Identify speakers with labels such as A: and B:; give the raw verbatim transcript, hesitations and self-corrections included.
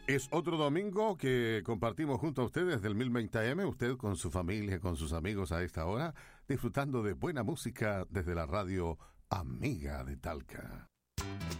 A: Es otro domingo que compartimos junto a ustedes del mil veinte A M, usted con su familia, con sus amigos a esta hora, disfrutando de buena música desde la radio Amiga de Talca.